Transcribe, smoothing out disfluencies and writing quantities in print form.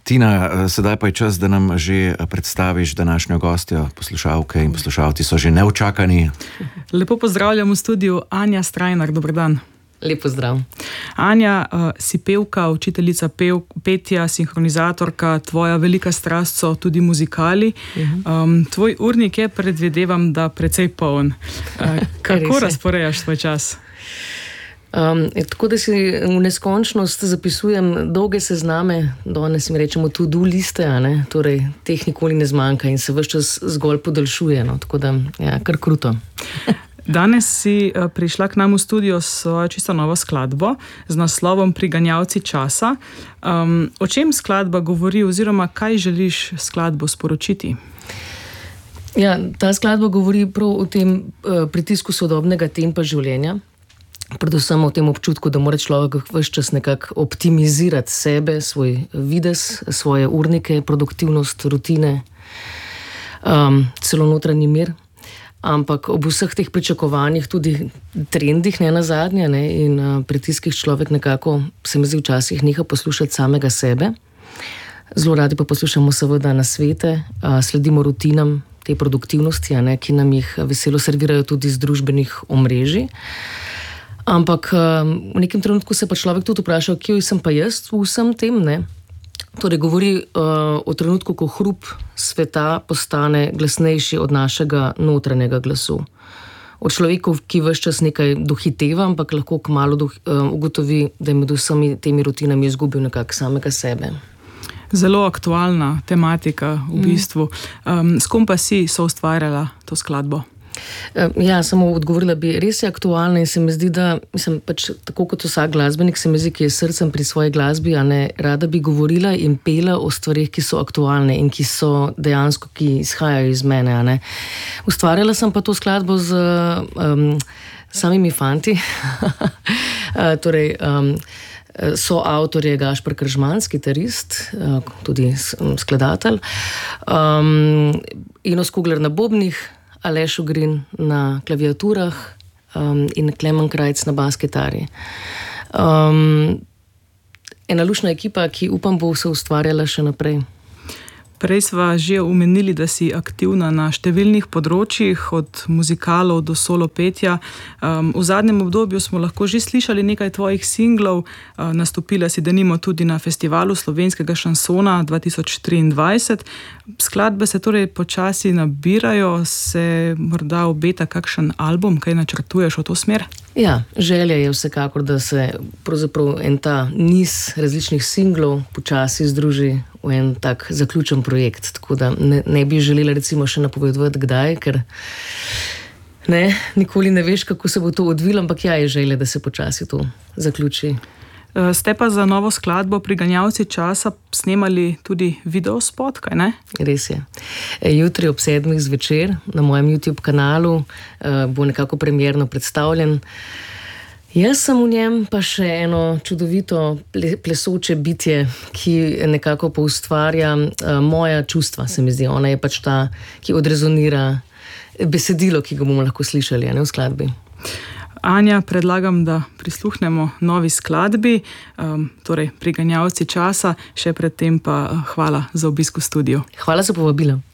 Tina, sedaj pa je čas, da nam že predstaviš današnjo gostjo. Poslušalke in poslušalci so že neučakani. Lepo pozdravljam v studiu Anja Strajnar, dober dan. Lep pozdrav. Anja, si pevka, učiteljica petja, sinhronizatorka, tvoja velika strast so tudi muzikali. Tvoj urnik je, predvidevam, da precej poln. Kako razporejaš svoj čas? Tako da si v neskončnost zapisujem dolge sezname, danes mi rečemo to-do liste, torej teh nikoli ne zmanjka in se ves čas zgolj podaljšuje, tako da, kar kruto. Danes si prišla k nam v studio s svojo čisto novo skladbo z naslovom Priganjalci časa. O čem skladba govori oziroma kaj želiš skladbo sporočiti? Ja, ta skladba govori prav o tem pritisku sodobnega tempa življenja, predvsem o tem občutku, da mora človek ves čas nekako optimizirati sebe, svoj videz, svoje urnike, produktivnost, rutine, celo notranji mir. Ampak ob vseh teh pričakovanjih, tudi trendih nenazadnje in pritiskih človek nekako, se mi zdi včasih, neha poslušati samega sebe. Zelo radi pa poslušamo seveda nasvete, sledimo rutinam te produktivnosti, ki nam jih veselo servirajo tudi z družbenih omrežij. Ampak v nekem trenutku se pa človek tudi vpraša, kje sem pa jaz v vsem tem, Torej govori o trenutku, ko hrup sveta postane glasnejši od našega notranjega glasu. O človeku, ki ves čas nekaj dohiteva, ampak lahko kmalu ugotovi, da je med vsemi temi rutinami izgubil nekako samega sebe. Zelo aktualna tematika v bistvu. S kom pa si soustvarjala to skladbo? Ja, samo odgovorila bi, res je aktualna in se mi zdi, da tako kot vsak glasbenik, se mi zdi, ki je srcem pri svoji glasbi, rada bi govorila in pela o stvarih, ki so aktualne in ki so dejansko, ki izhajajo iz mene. Ustvarjala sem pa to skladbo z samimi fanti. Torej, soavtor je Gašper Kržman, kitarist, tudi skladatelj, Ines Kugler na bobnih, Aleš Ogrin na klaviaturah in Klemen Krajc na bas kitari. Ena lušna ekipa, ki upam bo se ustvarjala še naprej. Prej sva že omenili, da si aktivna na številnih področjih, od muzikalov do solo petja. V zadnjem obdobju smo lahko že slišali nekaj tvojih singlov, nastopila si denimo tudi na festivalu slovenskega šansona 2023. Skladbe se torej počasi nabirajo, se morda obeta kakšen album, kaj načrtuješ v to smer? Ja, želja je vsekakor, da se pravzaprav en ta niz različnih singlov počasi združi v en tak zaključen projekt, tako da ne bi želela recimo še napovedovati kdaj, ker nikoli ne veš, kako se bo to odvilo, ampak je želja, da se počasi to zaključi. Ste pa za novo skladbo Priganjalci časa snemali tudi videospot, kaj ne? Res je. Jutri ob 7 zvečer na mojem YouTube kanalu bo nekako premierno predstavljen. Jaz sem v njem pa še eno čudovito plesoče bitje, ki nekako poustvarja moja čustva, se mi zdi. Ona je pač ta, ki odrezonira besedilo, ki ga bomo lahko slišali v skladbi. Anja, predlagam, da prisluhnemo novi skladbi, torej Priganjalci časa, še predtem pa hvala za obisk v studiu. Hvala za povabilo.